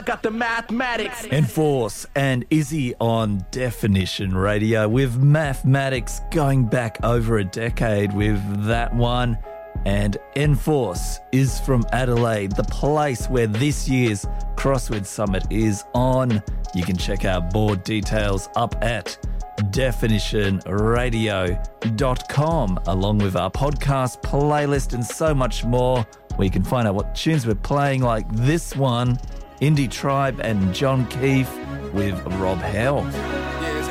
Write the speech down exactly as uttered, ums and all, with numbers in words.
got the mathematics. Enforce and Izzy on Definition Radio with mathematics going back over a decade with that one. And Enforce is from Adelaide, the place where this year's Crossword Summit is on. You can check out board details up at definition radio dot com, along with our podcast playlist and so much more, where you can find out what tunes we're playing, like this one, Indie Tribe and John Keefe with Rob Hell.